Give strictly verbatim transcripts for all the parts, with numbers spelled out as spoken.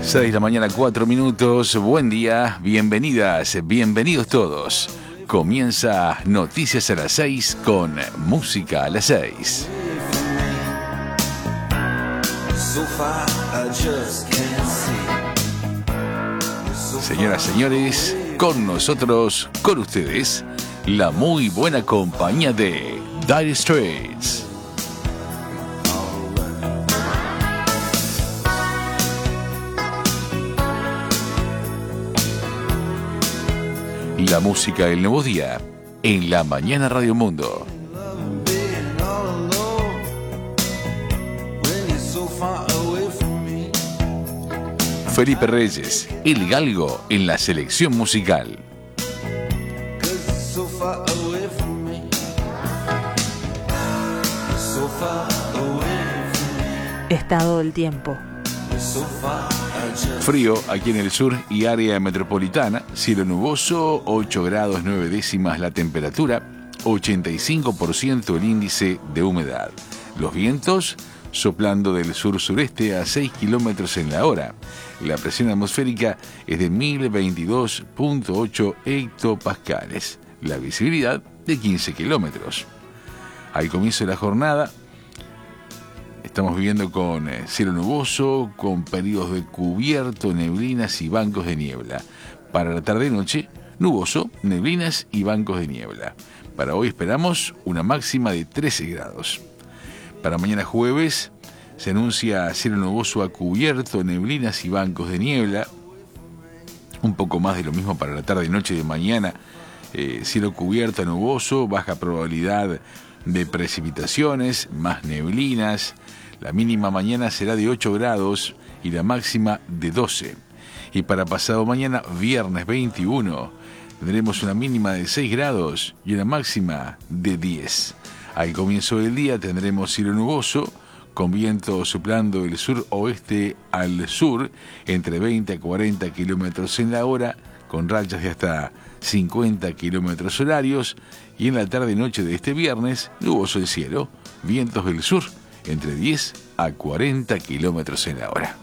seis de la mañana, cuatro minutos. Buen día, bienvenidas, bienvenidos todos. Comienza Noticias a las seis con Música a las seis. Señoras, señores, con nosotros, con ustedes, la muy buena compañía de Dire Straits. La música del nuevo día en la mañana Radio Mundo. Felipe Reyes, el galgo en la selección musical. Estado del tiempo. Frío aquí en el sur y área metropolitana, cielo nuboso, ocho grados nueve décimas la temperatura, ochenta y cinco por ciento el índice de humedad. Los vientos soplando del sur-sureste a seis kilómetros en la hora. La presión atmosférica es de mil veintidós punto ocho hectopascales. La visibilidad de quince kilómetros. Al comienzo de la jornada, estamos viviendo con cielo nuboso, con periodos de cubierto, neblinas y bancos de niebla. Para la tarde-noche, nuboso, neblinas y bancos de niebla. Para hoy esperamos una máxima de trece grados. Para mañana jueves se anuncia cielo nuboso a cubierto, neblinas y bancos de niebla. Un poco más de lo mismo para la tarde-noche de mañana. Eh, cielo cubierto, nuboso, baja probabilidad de precipitaciones, más neblinas. La mínima mañana será de ocho grados y la máxima de doce. Y para pasado mañana, viernes veintiuno, tendremos una mínima de seis grados y una máxima de diez. Al comienzo del día tendremos cielo nuboso, con viento soplando del sur-oeste al sur, entre veinte a cuarenta kilómetros en la hora, con rachas de hasta cincuenta kilómetros horarios. Y en la tarde-noche de este viernes, nuboso el cielo, vientos del sur, entre diez a cuarenta kilómetros en la hora.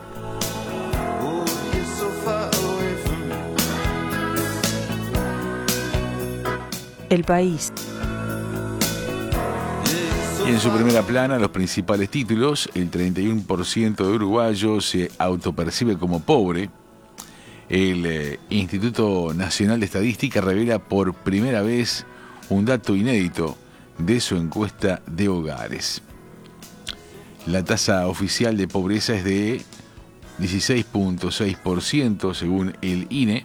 El país. Y en su primera plana, los principales títulos: el treinta y uno por ciento de uruguayos se autopercibe como pobre. El eh, Instituto Nacional de Estadística revela por primera vez un dato inédito de su encuesta de hogares. La tasa oficial de pobreza es de dieciséis punto seis por ciento según el I N E.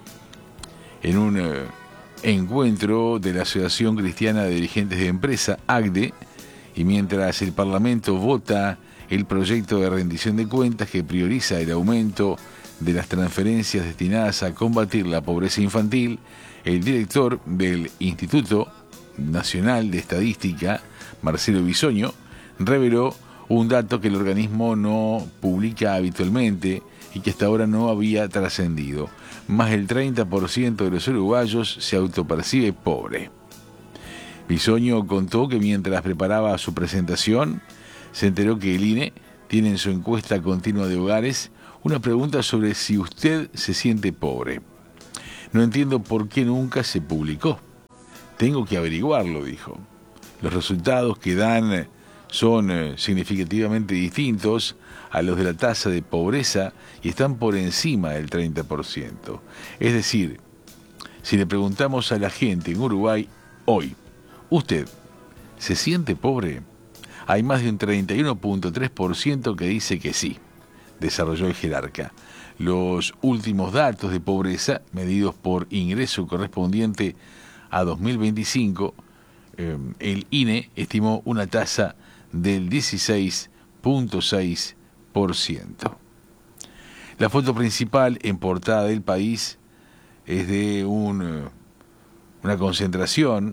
En un eh, encuentro de la Asociación Cristiana de Dirigentes de Empresa, A C D E, y mientras el Parlamento vota el proyecto de rendición de cuentas que prioriza el aumento de las transferencias destinadas a combatir la pobreza infantil, el director del Instituto Nacional de Estadística, Marcelo Bisoño, reveló un dato que el organismo no publica habitualmente y que hasta ahora no había trascendido. Más del treinta por ciento de los uruguayos se autopercibe pobre. Bisoño contó que mientras preparaba su presentación, se enteró que el I N E tiene en su encuesta continua de hogares una pregunta sobre si usted se siente pobre. No entiendo por qué nunca se publicó. Tengo que averiguarlo, dijo. Los resultados que dan son eh, significativamente distintos a los de la tasa de pobreza y están por encima del treinta por ciento. Es decir, si le preguntamos a la gente en Uruguay hoy, ¿usted se siente pobre? Hay más de un treinta y uno punto tres por ciento que dice que sí, desarrolló el jerarca. Los últimos datos de pobreza, medidos por ingreso correspondiente a dos mil veinticinco, eh, el I N E estimó una tasa del dieciséis punto seis por ciento. La foto principal en portada del país es de un, una concentración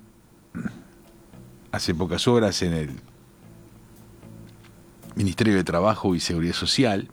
hace pocas horas en el Ministerio de Trabajo y Seguridad Social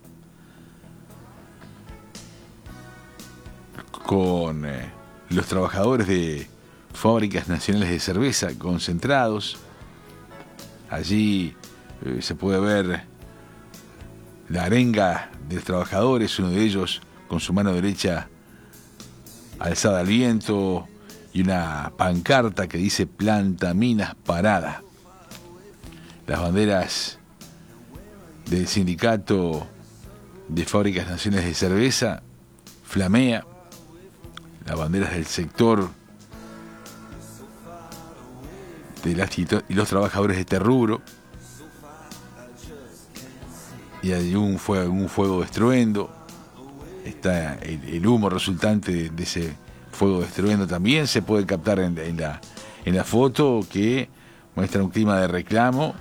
con eh, los trabajadores de fábricas nacionales de cerveza concentrados. Allí eh, se puede ver la arenga de los trabajadores, uno de ellos con su mano derecha alzada al viento y una pancarta que dice planta minas parada. Las banderas del sindicato de Fábricas Nacionales de Cerveza flamea, las banderas del sector de las y los trabajadores de este rubro, y hay un fuego, un fuego de estruendo. Está el, el humo resultante de, de ese fuego de estruendo también se puede captar en, en, la, en la foto, que muestra un clima de reclamo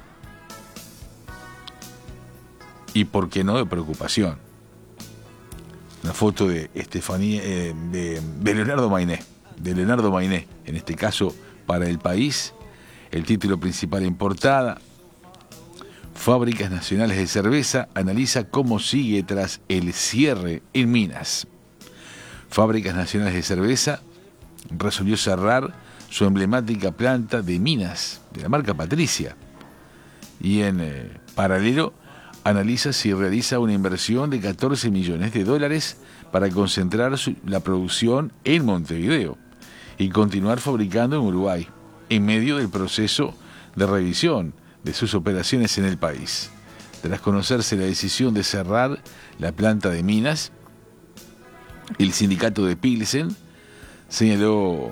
y, por qué no, de preocupación. Una foto de Estefanía, eh, de, de Leonardo Mayné, de Leonardo Mayné, en este caso para El País, el título principal en portada: Fábricas Nacionales de Cerveza analiza cómo sigue tras el cierre en Minas. Fábricas Nacionales de Cerveza resolvió cerrar su emblemática planta de Minas, de la marca Patricia, y en eh, paralelo analiza si realiza una inversión de catorce millones de dólares para concentrar su, la producción en Montevideo y continuar fabricando en Uruguay, en medio del proceso de revisión de sus operaciones en el país. Tras conocerse la decisión de cerrar la planta de Minas, el sindicato de Pilsen señaló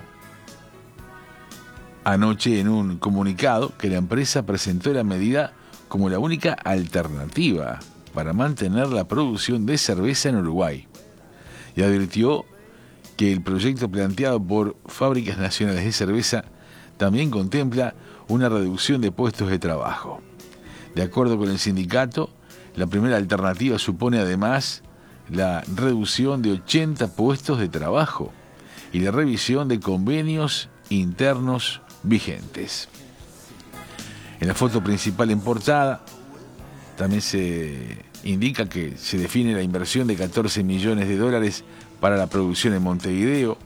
anoche en un comunicado que la empresa presentó la medida como la única alternativa para mantener la producción de cerveza en Uruguay, y advirtió que el proyecto planteado por Fábricas Nacionales de Cerveza también contempla una reducción de puestos de trabajo. De acuerdo con el sindicato, la primera alternativa supone además la reducción de ochenta puestos de trabajo y la revisión de convenios internos vigentes. En la foto principal en portada también se indica que se define la inversión de catorce millones de dólares para la producción en Montevideo,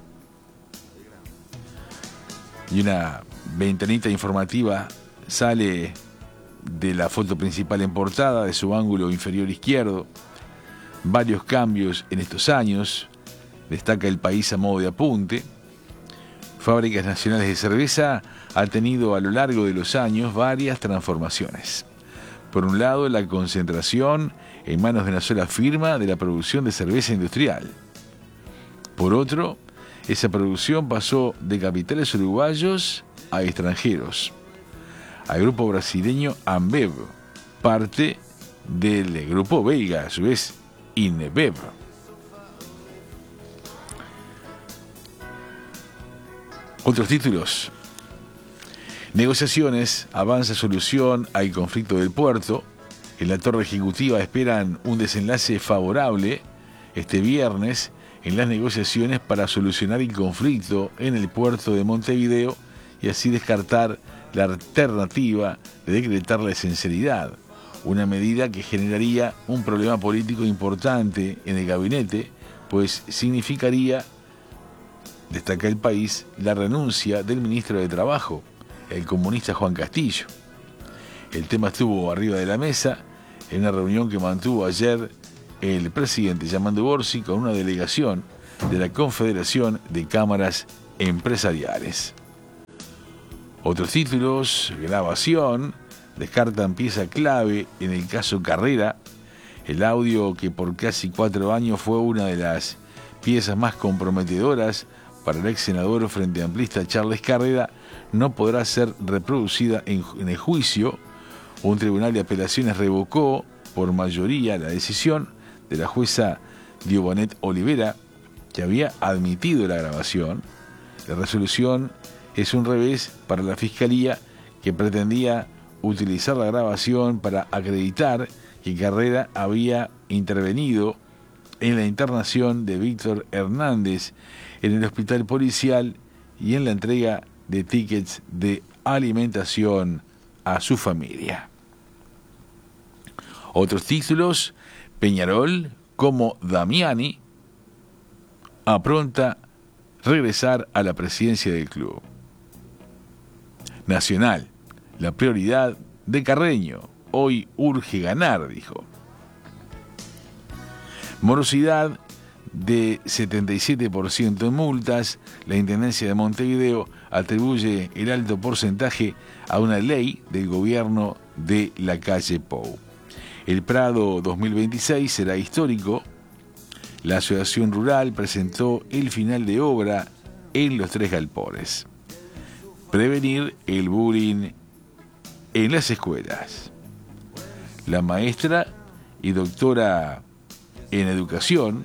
y una ventanita informativa sale de la foto principal en portada, de su ángulo inferior izquierdo. Varios cambios en estos años, destaca El País a modo de apunte. Fábricas Nacionales de Cerveza ha tenido a lo largo de los años varias transformaciones. Por un lado, la concentración en manos de una sola firma de la producción de cerveza industrial. Por otro, esa producción pasó de capitales uruguayos a extranjeros, al grupo brasileño Ambev, parte del grupo belga, a su vez InBev. Otros títulos: negociaciones, avanza solución al conflicto del puerto. En la torre ejecutiva esperan un desenlace favorable este viernes en las negociaciones para solucionar el conflicto en el puerto de Montevideo y así descartar la alternativa de decretar la esencialidad, una medida que generaría un problema político importante en el gabinete, pues significaría, destaca El País, la renuncia del ministro de Trabajo, el comunista Juan Castillo. El tema estuvo arriba de la mesa en una reunión que mantuvo ayer el presidente Yamandú Orsi con una delegación de la Confederación de Cámaras Empresariales. Otros títulos: grabación, descartan pieza clave en el caso Carrera. El audio, que por casi cuatro años fue una de las piezas más comprometedoras para el ex senador frente amplista Charles Carrera, no podrá ser reproducida en, en el juicio. Un tribunal de apelaciones revocó por mayoría la decisión de la jueza Diobanet Olivera, que había admitido la grabación. La resolución es un revés para la Fiscalía, que pretendía utilizar la grabación para acreditar que Carrera había intervenido en la internación de Víctor Hernández en el hospital policial y en la entrega de tickets de alimentación a su familia. Otros títulos: Peñarol, como Damiani, apronta regresar a la presidencia del club. Nacional, la prioridad de Carreño, hoy urge ganar, dijo. Morosidad de setenta y siete por ciento en multas. La Intendencia de Montevideo atribuye el alto porcentaje a una ley del gobierno de la calle Pou. El Prado dos mil veintiséis será histórico. La Asociación Rural presentó el final de obra en los tres galpones. Prevenir el bullying en las escuelas. La maestra y doctora en educación,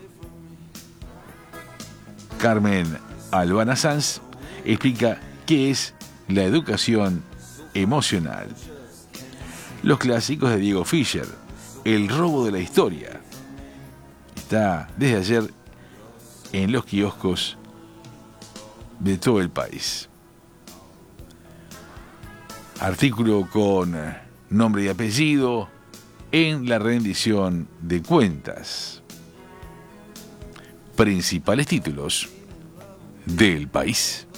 Carmen Albana Sanz, explica qué es la educación emocional. Los clásicos de Diego Fischer, El robo de la historia, está desde ayer en los kioscos de todo el país. Artículo con nombre y apellido en la rendición de cuentas. Principales títulos del país.